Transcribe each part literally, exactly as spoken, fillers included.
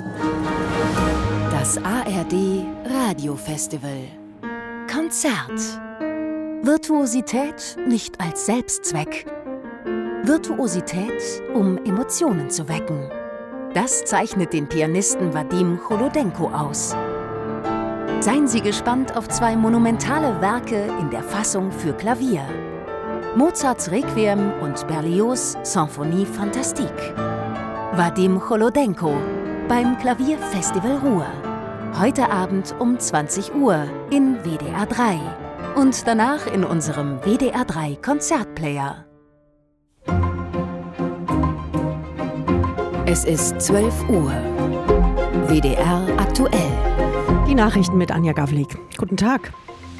Das A R D Radiofestival Konzert. Virtuosität nicht als Selbstzweck. Virtuosität, um Emotionen zu wecken. Das zeichnet den Pianisten Wadim Cholodenko aus. Seien Sie gespannt auf zwei monumentale Werke in der Fassung für Klavier. Mozarts Requiem und Berlioz' Symphonie Fantastique. Wadim Cholodenko beim Klavierfestival Ruhr. Heute Abend um zwanzig Uhr in W D R drei und danach in unserem W D R drei Konzertplayer. Es ist zwölf Uhr. W D R aktuell. Die Nachrichten mit Anja Gavlik. Guten Tag.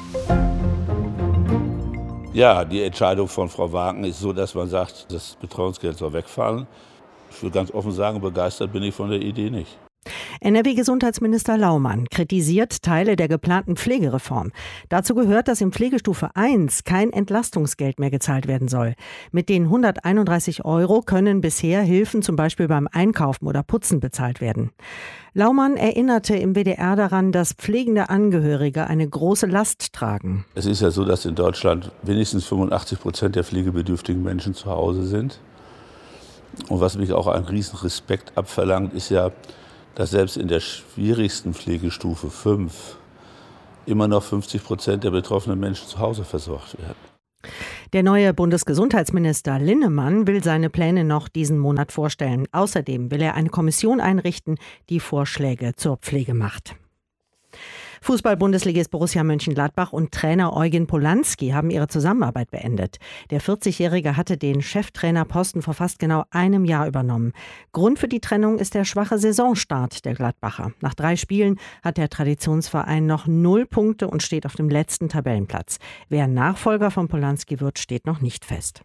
Ja, die Entscheidung von Frau Wagen ist so, dass man sagt, das Betreuungsgeld soll wegfallen. Ich will ganz offen sagen, begeistert bin ich von der Idee nicht. N R W-Gesundheitsminister Laumann kritisiert Teile der geplanten Pflegereform. Dazu gehört, dass in Pflegestufe eins kein Entlastungsgeld mehr gezahlt werden soll. Mit den hunderteinunddreißig Euro können bisher Hilfen zum Beispiel beim Einkaufen oder Putzen bezahlt werden. Laumann erinnerte im W D R daran, dass pflegende Angehörige eine große Last tragen. Es ist ja so, dass in Deutschland wenigstens fünfundachtzig Prozent der pflegebedürftigen Menschen zu Hause sind. Und was mich auch einen riesen Respekt abverlangt, ist ja, dass selbst in der schwierigsten Pflegestufe fünf immer noch fünfzig Prozent der betroffenen Menschen zu Hause versorgt werden. Der neue Bundesgesundheitsminister Linnemann will seine Pläne noch diesen Monat vorstellen. Außerdem will er eine Kommission einrichten, die Vorschläge zur Pflege macht. Fußball-Bundesligist Borussia Mönchengladbach und Trainer Eugen Polanski haben ihre Zusammenarbeit beendet. Der vierzigjährige hatte den Cheftrainerposten vor fast genau einem Jahr übernommen. Grund für die Trennung ist der schwache Saisonstart der Gladbacher. Nach drei Spielen hat der Traditionsverein noch null Punkte und steht auf dem letzten Tabellenplatz. Wer Nachfolger von Polanski wird, steht noch nicht fest.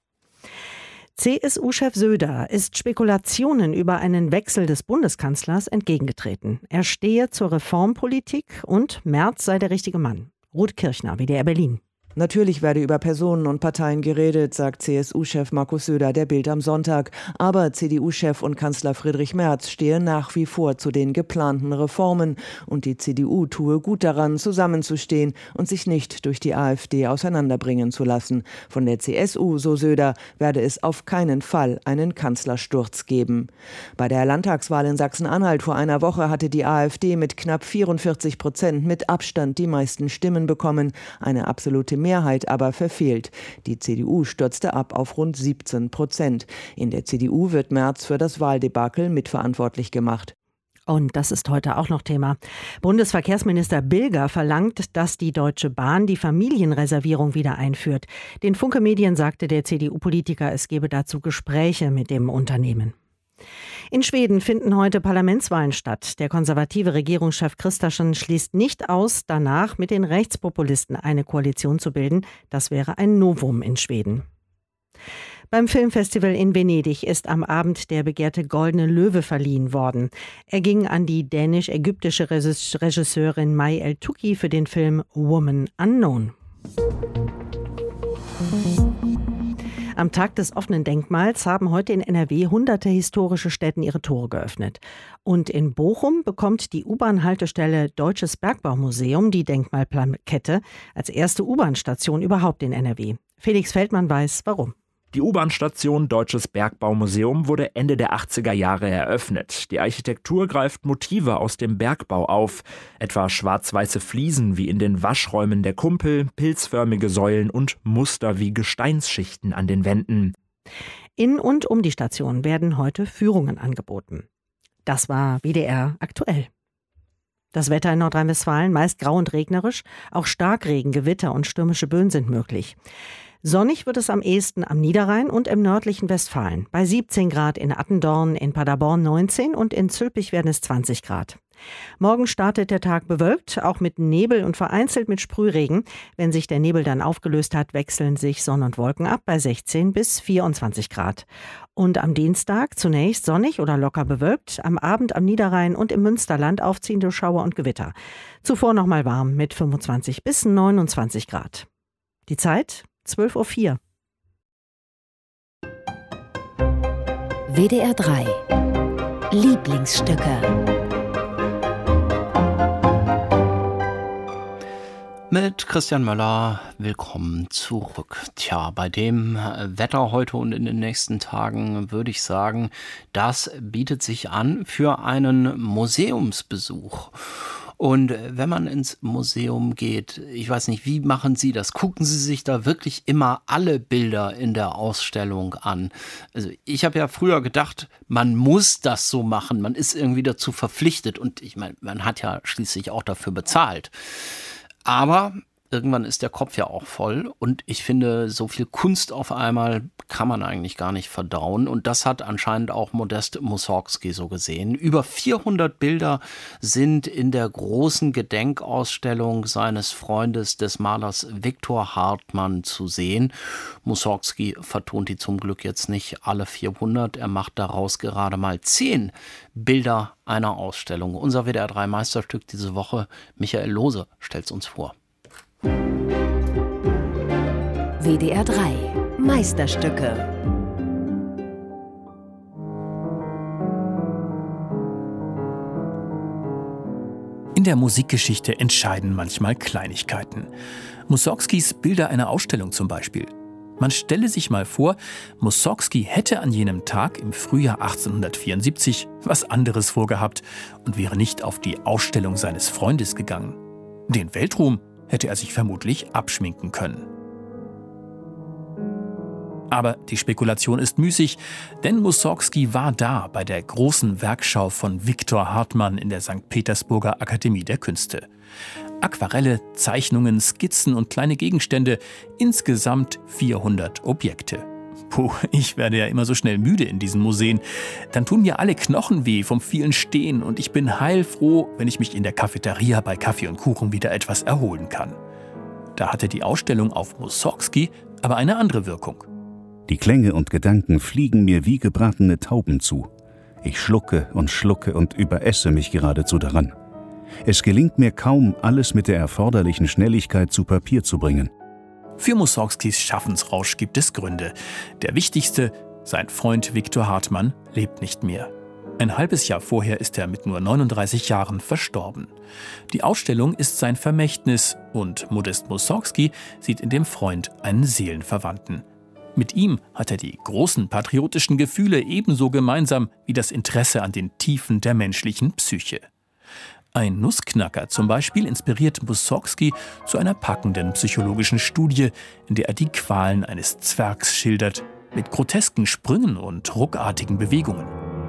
C S U-Chef Söder ist Spekulationen über einen Wechsel des Bundeskanzlers entgegengetreten. Er stehe zur Reformpolitik und Merz sei der richtige Mann. Ruth Kirchner, W D R Berlin. Natürlich werde über Personen und Parteien geredet, sagt C S U-Chef Markus Söder der Bild am Sonntag. Aber C D U-Chef und Kanzler Friedrich Merz stehe nach wie vor zu den geplanten Reformen. Und die C D U tue gut daran, zusammenzustehen und sich nicht durch die AfD auseinanderbringen zu lassen. Von der C S U, so Söder, werde es auf keinen Fall einen Kanzlersturz geben. Bei der Landtagswahl in Sachsen-Anhalt vor einer Woche hatte die AfD mit knapp vierundvierzig Prozent mit Abstand die meisten Stimmen bekommen. Eine absolute Mehrheit aber verfehlt. Die C D U stürzte ab auf rund siebzehn Prozent. In der C D U wird Merz für das Wahldebakel mitverantwortlich gemacht. Und das ist heute auch noch Thema. Bundesverkehrsminister Bilger verlangt, dass die Deutsche Bahn die Familienreservierung wieder einführt. Den Funke Medien sagte der C D U-Politiker, es gebe dazu Gespräche mit dem Unternehmen. In Schweden finden heute Parlamentswahlen statt. Der konservative Regierungschef Kristersson schließt nicht aus, danach mit den Rechtspopulisten eine Koalition zu bilden. Das wäre ein Novum in Schweden. Beim Filmfestival in Venedig ist am Abend der begehrte Goldene Löwe verliehen worden. Er ging an die dänisch-ägyptische Regisseurin May El-Touki für den Film Woman Unknown. Am Tag des offenen Denkmals haben heute in N R W hunderte historische Stätten ihre Tore geöffnet. Und in Bochum bekommt die U-Bahn-Haltestelle Deutsches Bergbaumuseum die Denkmalplakette als erste U-Bahn-Station überhaupt in N R W. Felix Feldmann weiß, warum. Die U-Bahn-Station Deutsches Bergbaumuseum wurde Ende der achtziger Jahre eröffnet. Die Architektur greift Motive aus dem Bergbau auf, etwa schwarz-weiße Fliesen wie in den Waschräumen der Kumpel, pilzförmige Säulen und Muster wie Gesteinsschichten an den Wänden. In und um die Station werden heute Führungen angeboten. Das war W D R aktuell. Das Wetter in Nordrhein-Westfalen meist grau und regnerisch, auch Starkregen, Gewitter und stürmische Böen sind möglich. Sonnig wird es am ehesten am Niederrhein und im nördlichen Westfalen. Bei siebzehn Grad in Attendorn, in Paderborn neunzehn und in Zülpich werden es zwanzig Grad. Morgen startet der Tag bewölkt, auch mit Nebel und vereinzelt mit Sprühregen. Wenn sich der Nebel dann aufgelöst hat, wechseln sich Sonne und Wolken ab bei sechzehn bis vierundzwanzig Grad. Und am Dienstag zunächst sonnig oder locker bewölkt, am Abend am Niederrhein und im Münsterland aufziehende Schauer und Gewitter. Zuvor nochmal warm mit fünfundzwanzig bis neunundzwanzig Grad. Die Zeit zwölf Uhr vier. W D R drei Lieblingsstücke Mit Christian Möller, willkommen zurück. Tja, bei dem Wetter heute und in den nächsten Tagen würde ich sagen, das bietet sich an für einen Museumsbesuch. Und wenn man ins Museum geht, ich weiß nicht, wie machen Sie das? Gucken Sie sich da wirklich immer alle Bilder in der Ausstellung an? Also ich habe ja früher gedacht, man muss das so machen, man ist irgendwie dazu verpflichtet und ich meine, man hat ja schließlich auch dafür bezahlt. Aber irgendwann ist der Kopf ja auch voll und ich finde, so viel Kunst auf einmal kann man eigentlich gar nicht verdauen und das hat anscheinend auch Modest Mussorgsky so gesehen. Über vierhundert Bilder sind in der großen Gedenkausstellung seines Freundes, des Malers Viktor Hartmann, zu sehen. Mussorgsky vertont die zum Glück jetzt nicht alle vierhundert, er macht daraus gerade mal zehn Bilder einer Ausstellung. Unser W D R drei Meisterstück diese Woche, Michael Lohse, stellt's uns vor. W D R drei Meisterstücke. In der Musikgeschichte entscheiden manchmal Kleinigkeiten. Mussorgskys Bilder einer Ausstellung zum Beispiel. Man stelle sich mal vor, Mussorgsky hätte an jenem Tag im Frühjahr achtzehnhundertvierundsiebzig was anderes vorgehabt und wäre nicht auf die Ausstellung seines Freundes gegangen. Den Weltruhm hätte er sich vermutlich abschminken können. Aber die Spekulation ist müßig, denn Mussorgsky war da bei der großen Werkschau von Viktor Hartmann in der Sankt Petersburger Akademie der Künste. Aquarelle, Zeichnungen, Skizzen und kleine Gegenstände, insgesamt vierhundert Objekte. Puh, ich werde ja immer so schnell müde in diesen Museen. Dann tun mir alle Knochen weh vom vielen Stehen und ich bin heilfroh, wenn ich mich in der Cafeteria bei Kaffee und Kuchen wieder etwas erholen kann. Da hatte die Ausstellung auf Mussorgsky aber eine andere Wirkung. Die Klänge und Gedanken fliegen mir wie gebratene Tauben zu. Ich schlucke und schlucke und überesse mich geradezu daran. Es gelingt mir kaum, alles mit der erforderlichen Schnelligkeit zu Papier zu bringen. Für Mussorgskys Schaffensrausch gibt es Gründe. Der wichtigste, sein Freund Viktor Hartmann lebt nicht mehr. Ein halbes Jahr vorher ist er mit nur neununddreißig Jahren verstorben. Die Ausstellung ist sein Vermächtnis und Modest Mussorgsky sieht in dem Freund einen Seelenverwandten. Mit ihm hat er die großen patriotischen Gefühle ebenso gemeinsam wie das Interesse an den Tiefen der menschlichen Psyche. Ein Nussknacker zum Beispiel inspiriert Mussorgsky zu einer packenden psychologischen Studie, in der er die Qualen eines Zwergs schildert, mit grotesken Sprüngen und ruckartigen Bewegungen.